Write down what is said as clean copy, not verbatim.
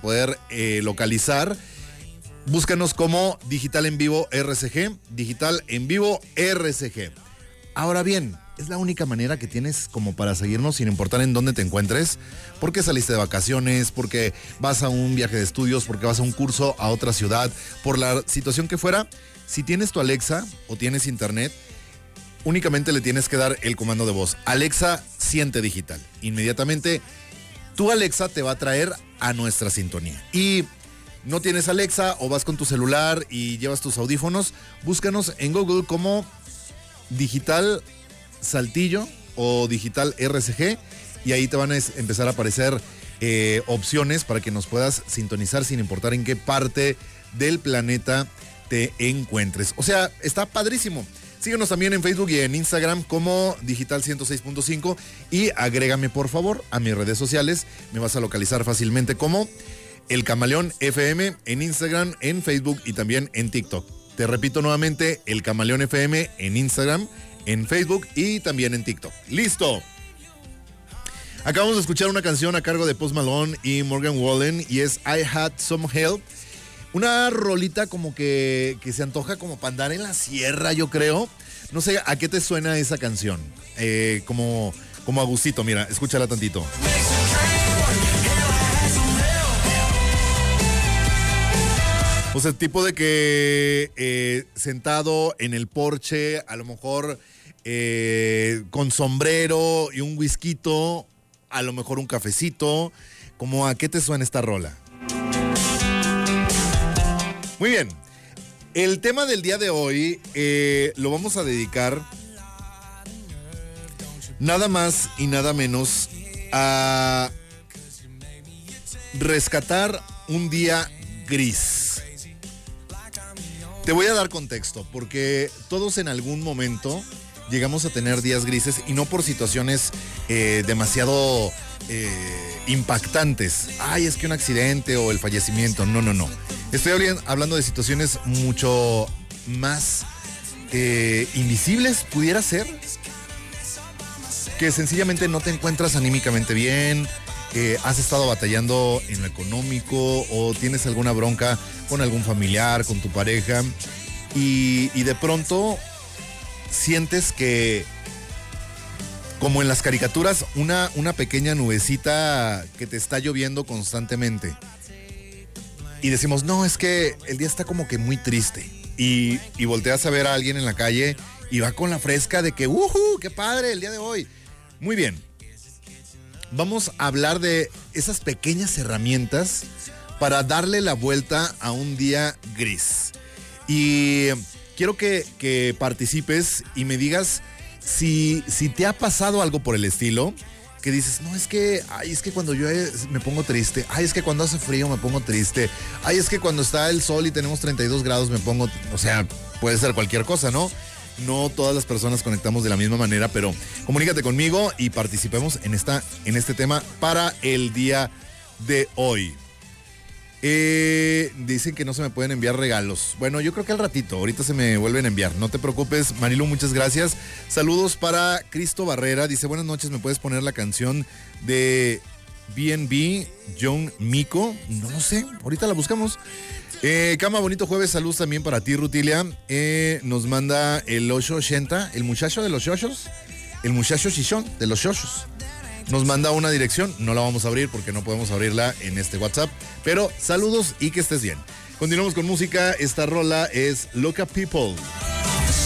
poder localizar. Búscanos como Digital en Vivo RCG, Digital en Vivo RCG. Ahora bien, es la única manera que tienes como para seguirnos sin importar en dónde te encuentres, porque saliste de vacaciones, porque vas a un viaje de estudios, porque vas a un curso a otra ciudad, por la situación que fuera. Si tienes tu Alexa o tienes internet, únicamente le tienes que dar el comando de voz. Alexa, siente Digital. Inmediatamente, tu Alexa te va a traer a nuestra sintonía. Y no tienes Alexa o vas con tu celular y llevas tus audífonos, búscanos en Google como Digital Saltillo o Digital RCG y ahí te van a empezar a aparecer opciones para que nos puedas sintonizar sin importar en qué parte del planeta te encuentres. O sea, está padrísimo. Síguenos también en Facebook y en Instagram como Digital 106.5 y agrégame por favor a mis redes sociales. Me vas a localizar fácilmente como El Camaleón FM en Instagram, en Facebook y también en TikTok. Te repito nuevamente, El Camaleón FM en Instagram, en Facebook y también en TikTok. ¡Listo! Acabamos de escuchar una canción a cargo de Post Malone y Morgan Wallen y es I Had Some Help. Una rolita como que se antoja como para andar en la sierra, yo creo. No sé, ¿a qué te suena esa canción? Como a gustito, mira, escúchala tantito. O sea, tipo de que sentado en el porche, a lo mejor con sombrero y un whisquito, a lo mejor un cafecito. ¿Cómo a qué te suena esta rola? Muy bien. El tema del día de hoy lo vamos a dedicar nada más y nada menos a rescatar un día gris. Te voy a dar contexto, porque todos en algún momento llegamos a tener días grises y no por situaciones demasiado impactantes. Ay, es que un accidente o el fallecimiento. No. Estoy hablando de situaciones mucho más invisibles, pudiera ser. Que sencillamente no te encuentras anímicamente bien, has estado batallando en lo económico o tienes alguna bronca con algún familiar, con tu pareja y de pronto sientes que, como en las caricaturas, una pequeña nubecita que te está lloviendo constantemente. Y decimos, no, es que el día está como que muy triste. Y volteas a ver a alguien en la calle y va con la fresca de que, ¡qué padre el día de hoy! Muy bien. Vamos a hablar de esas pequeñas herramientas para darle la vuelta a un día gris. Y quiero que participes y me digas si te ha pasado algo por el estilo, que dices, no, es que cuando llueve me pongo triste, es que cuando hace frío me pongo triste, es que cuando está el sol y tenemos 32 grados me pongo, o sea, puede ser cualquier cosa, ¿no? No todas las personas conectamos de la misma manera, pero comunícate conmigo y participemos en este tema para el día de hoy. Dicen que no se me pueden enviar regalos. Bueno, yo creo que al ratito, ahorita se me vuelven a enviar. No te preocupes, Marilu, muchas gracias. Saludos para Cristo Barrera. Dice, buenas noches, ¿me puedes poner la canción de B&B, John Mico? No lo sé, ahorita la buscamos. Cama, bonito jueves, saludos también para ti, Rutilia. Nos manda el 880, el muchacho de los shoshos, el muchacho chichón de los shoshos. Nos manda una dirección, no la vamos a abrir porque no podemos abrirla en este WhatsApp, pero saludos y que estés bien. Continuamos con música, esta rola es Loca People.